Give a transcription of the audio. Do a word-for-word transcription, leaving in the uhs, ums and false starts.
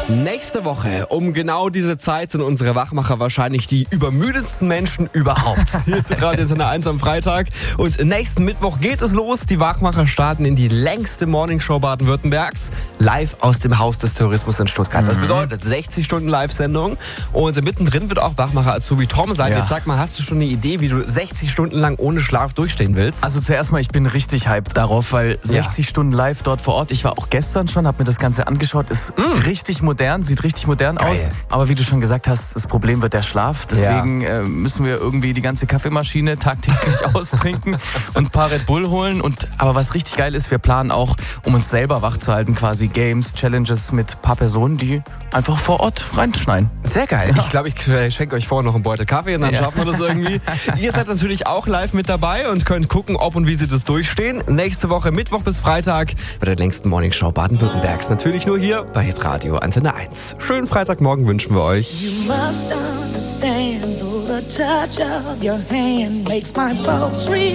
Nächste Woche um genau diese Zeit sind unsere Wachmacher wahrscheinlich die übermüdetsten Menschen überhaupt. Hier ist Radio Antenne eins am Freitag und nächsten Mittwoch geht es los. Die Wachmacher starten in die längste Morningshow Baden-Württembergs live aus dem Haus des Tourismus in Stuttgart. Das bedeutet sechzig Stunden Live-Sendung und mittendrin wird auch Wachmacher Azubi Tom sein. Ja. Jetzt sag mal, hast du schon eine Idee, wie du sechzig Stunden lang ohne Schlaf durchstehen willst? Also zuerst mal, ich bin richtig hyped darauf, weil sechzig Stunden live dort vor Ort. Ich war auch gestern schon, habe mir das Ganze angeschaut. Ist mm. richtig modern, sieht richtig modern Geil. aus. Aber wie du schon gesagt hast, das Problem wird der Schlaf. Deswegen Ja. äh, müssen wir irgendwie die ganze Kaffeemaschine tagtäglich austrinken, uns ein paar Red Bull holen. Und aber was richtig geil ist, wir planen auch, um uns selber wach zu halten, quasi Games, Challenges mit ein paar Personen, die einfach vor Ort reinschneiden. Sehr geil. Ich glaube, ich schenke euch vorher noch einen Beutel Kaffee und dann Ja. schaffen wir das irgendwie. Ihr seid natürlich auch live mit dabei und könnt gucken, ob und wie sie das durchstehen. Nächste Woche Mittwoch bis Freitag bei der längsten Morningshow Baden-Württembergs. Natürlich nur hier bei Hitradio Antenne eins. Schönen Freitagmorgen wünschen wir euch. You must understand, though the touch of your hand makes my pulse real.